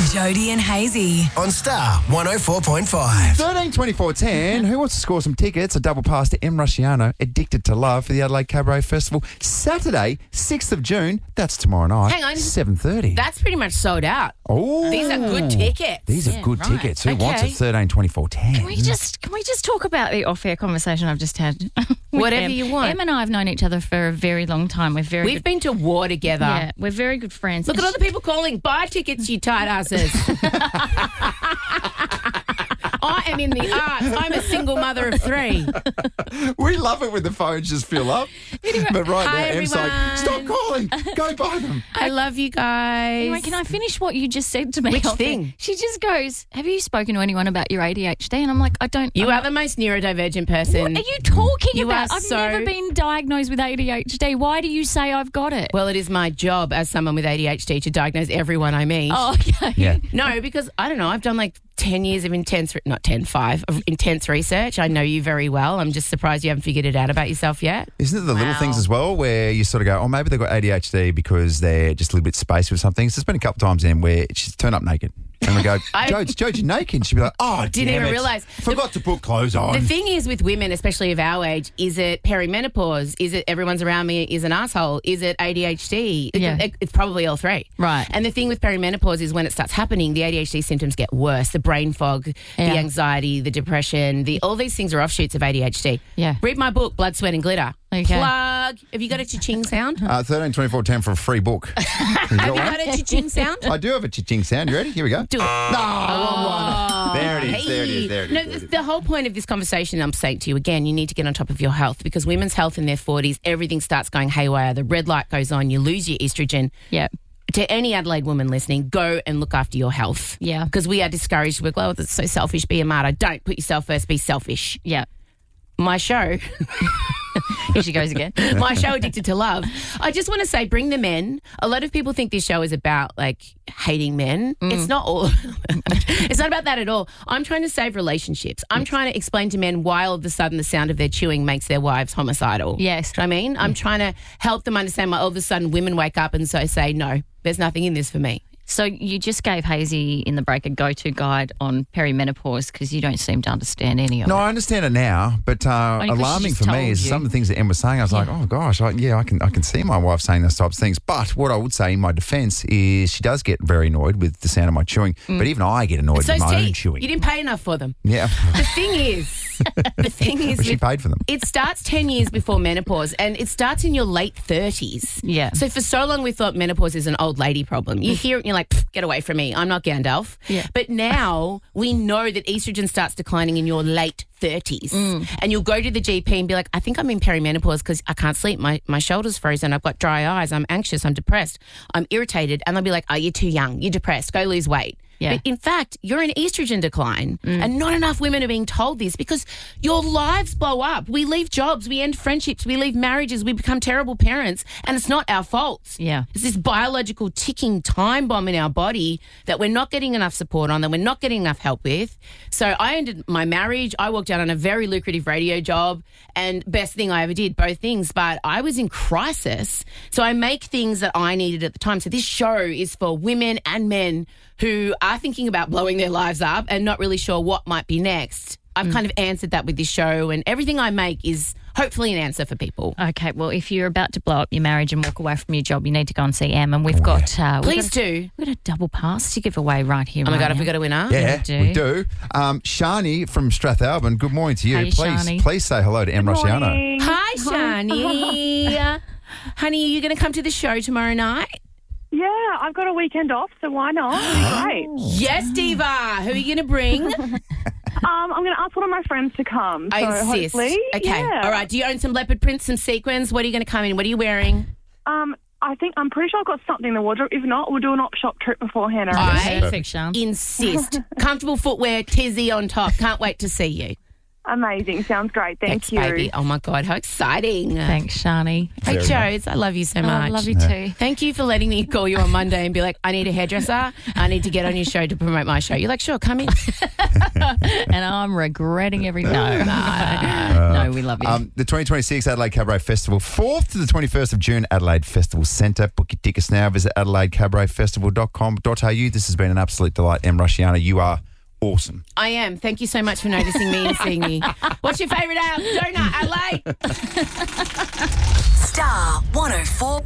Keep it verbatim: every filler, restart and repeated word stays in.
Jody and Hazy. On Star one oh four point five. thirteen twenty-four ten. Who wants to score some tickets? A double pass to M. Rusciano, Addicted to Love for the Adelaide Cabaret Festival. Saturday, sixth of June. That's tomorrow night. Hang on. seven thirty. That's pretty much sold out. Oh, These are good tickets. These are Yeah, good right. tickets. Who Okay. wants it? thirteen twenty-four ten. Can we just can we just talk about the off-air conversation I've just had? with Whatever Em? you want. Em and I have known each other for a very long time. We're very We've good, been to war together. yeah, we're very good friends. Look at all the people calling. Buy tickets, you tight asses. I am in the arts. I'm a single mother of three. We love it when the phones just fill up. But right Hi, now, Em's like, everyone. stop calling. Go buy them. I love you guys. Anyway, can I finish what you just said to me? Which off thing? air? She just goes, "Have you spoken to anyone about your A D H D?" And I'm like, "I don't." You I'm are not- the most neurodivergent person. What are you talking You about? are I've so- never been diagnosed with A D H D. Why do you say I've got it? Well, it is my job as someone with A D H D to diagnose everyone I meet. Oh, okay. Yeah. No, because I don't know. I've done like ten years of intense, not ten, five, of intense research. I know you very well. I'm just surprised you haven't figured it out about yourself yet. Isn't it the little Wow. things as well where you sort of go, oh, maybe they've got A D H D because they're just a little bit spacey with something. So there's been a couple times then where she's turned up naked. And we go, I- Jodes, Jodes, you're naked. She'd be like, oh, Didn't damn even it. realise. Forgot to put clothes on. The thing is with women, especially of our age, is it perimenopause? Is it everyone's around me is an asshole? Is it A D H D? It- Yeah. it- it's probably all three. Right. And the thing with perimenopause is when it starts happening, the A D H D symptoms get worse. The brain fog, Yeah. the anxiety, the depression, the all these things are offshoots of A D H D. Yeah. Read my book, Blood, Sweat and Glitter. Okay. Plug. Have you got a cha-ching sound? Uh, thirteen twenty-four ten for a free book. Have you got Have you one? got a cha-ching sound? I do have a cha-ching sound. You ready? Here we go. Do it. Oh, there it is. There it is. There it is. No, there it the, is. the whole point of this conversation, I'm saying to you again, you need to get on top of your health because women's health in their forties, everything starts going haywire. The red light goes on, you lose your estrogen. Yeah. To any Adelaide woman listening, go and look after your health. Yeah. Because we are discouraged. We're like, oh, that's so selfish, be a martyr. Don't put yourself first, be selfish. Yeah. My show, Here she goes again. my show, Addicted to Love. I just want to say, bring the men. A lot of people think this show is about like hating men. It's not all. It's not about that at all. I'm trying to save relationships. I'm trying to explain to men why all of a sudden the sound of their chewing makes their wives homicidal. Yes. Do you know what I mean? I'm trying to help them understand why all of a sudden women wake up and so say, no, there's nothing in this for me. So you just gave Hazy in the break a go-to guide on perimenopause because you don't seem to understand any of No, it. I understand it now, but uh, Only 'cause she alarming just for me told is you. some of the things that Em was saying. I was like, oh gosh, I, yeah, I can I can see my wife saying those types of things. But what I would say in my defence is she does get very annoyed with the sound of my chewing. But even I get annoyed So with my own teeth. chewing. You didn't pay enough for them. Yeah, The thing is, the thing is, but she with- paid for them. it starts ten years before menopause and it starts in your late thirties. Yeah. So for so long we thought menopause is an old lady problem. You hear it and you're like, "Pff, get away from me. I'm not Gandalf. Yeah. But now we know that estrogen starts declining in your late thirties. And you'll go to the G P and be like, I think I'm in perimenopause because I can't sleep. My, my shoulder's frozen. I've got dry eyes. I'm anxious. I'm depressed. I'm irritated. And they'll be like, oh, you're too young. You're depressed. Go lose weight. Yeah. But in fact, you're in estrogen decline. And not enough women are being told this because your lives blow up. We leave jobs, we end friendships, we leave marriages, we become terrible parents, and it's not our fault. Yeah. It's this biological ticking time bomb in our body that we're not getting enough support on, that we're not getting enough help with. So I ended my marriage. I walked out on a very lucrative radio job and best thing I ever did, both things. But I was in crisis. So I make things that I needed at the time. So this show is for women and men who are thinking about blowing their lives up and not really sure what might be next. I've kind of answered that with this show, and everything I make is hopefully an answer for people. Okay, well, if you're about to blow up your marriage and walk away from your job, you need to go and see Em. And we've got... Uh, we've Please got a, do. We've got a double pass to give away right here. Oh my right God, have now. we got a winner? Yeah, we do. we do. Um, Shani from Strathalbyn, good morning to you. Hey, please, Shani. please say hello to Em Rusciano. Hi, Shani. Honey, are you going to come to the show tomorrow night? Yeah, I've got a weekend off, so why not? It'd be great. Yes, Diva. Who are you going to bring? Um, I'm going to ask one of my friends to come. I so insist. hopefully, Okay. yeah. All right. Do you own some leopard prints, some sequins? What are you going to come in? What are you wearing? Um, I think I'm pretty sure I've got something in the wardrobe. If not, we'll do an op shop trip beforehand. I Perfect, Sean. insist. Comfortable footwear, tizzy on top. Can't wait to see you. Amazing. Sounds great. Thank Thanks, you. baby. Oh, my God. How exciting. Thanks, Shani. Hey, Very Joes, I love you so Oh, much. I love you too. Thank you for letting me call you on Monday and be like, I need a hairdresser. I need to get on your show to promote my show. You're like, sure, come in. And I'm regretting every no. No, no we love you. Um, the twenty twenty-six Adelaide Cabaret Festival, fourth to the twenty-first of June, Adelaide Festival Centre. Book your tickets now. Visit adelaide cabaret festival dot com dot a u. This has been an absolute delight. Em Rusciano, you are awesome. I am. Thank you so much for noticing me and seeing me. What's your favourite out? Donut, Adelaide? Star one oh four.